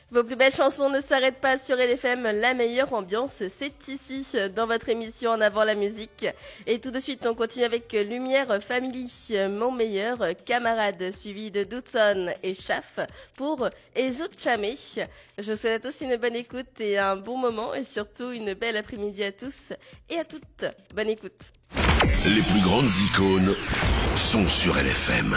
Vos plus belles chansons ne s'arrêtent pas sur LFM, la meilleure ambiance, c'est ici, dans votre émission En avant la musique. Et tout de suite, on continue avec Lumière Family, mon meilleur camarade, suivi de Dudson et Chaff pour Ezochame. Je vous souhaite à tous une bonne écoute et un bon moment, et surtout une belle après-midi à tous et à toutes. Bonne écoute. Les plus grandes icônes sont sur LFM.